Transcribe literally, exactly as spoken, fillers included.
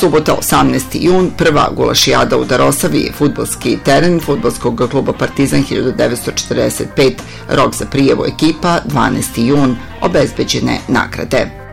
Subota osamnaesti jun, prva gulašijada u Darosavi, fudbalski teren fudbalskog kluba Partizan hiljadu devetsto četrdeset pet, rok za prijavu ekipa dvanaesti jun, obezbeđene nagrade.